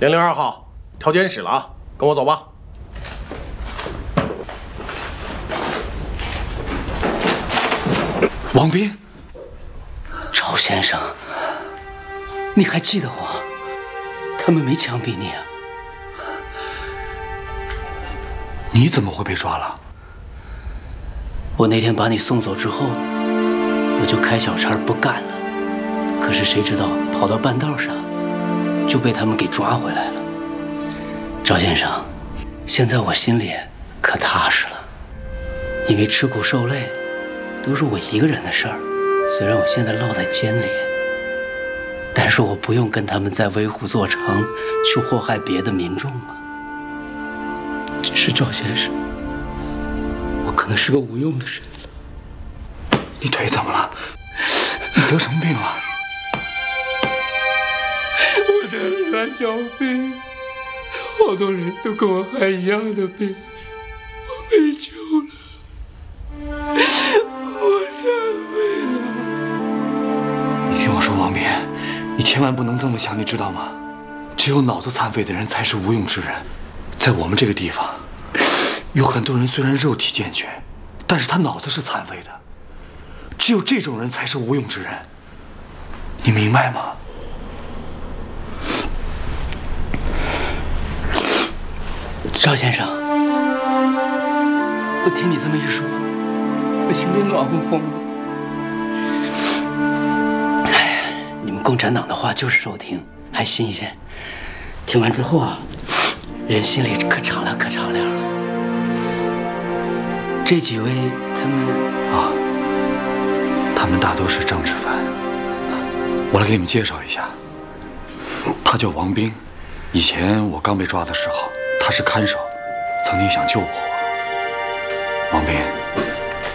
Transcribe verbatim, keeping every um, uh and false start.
零零二号，调监室了啊，跟我走吧。 王斌， 赵先生，你还记得我？他们没枪毙你啊？ 你怎么会被抓了？ 我那天把你送走之后，我就开小差不干了。可是谁知道跑到半道上，就被他们给抓回来了。赵先生，现在我心里可踏实了，因为吃苦受累都是我一个人的事儿。虽然我现在落在监里，但是我不用跟他们在为虎作伥，去祸害别的民众啊。只是赵先生，我可能是个无用的人了。 你腿怎么了？你得什么病了？ 我得了软脚病，好多人都跟我患一样的病，我没救了，我残废了。 你听我说，王斌，你千万不能这么想，你知道吗？只有脑子残废的人才是无用之人。在我们这个地方，有很多人虽然肉体健全，但是他脑子是残废的。只有这种人才是无用之人，你明白吗？ 赵先生，我听你这么一说，我心里暖烘烘的。哎，你们共产党的话就是受听，还新鲜。听完之后啊，人心里可敞亮可敞亮了。这几位他们啊，他们大都是政治犯。我来给你们介绍一下，他叫王斌，以前我刚被抓的时候，他是看守，曾经想救过我。王斌，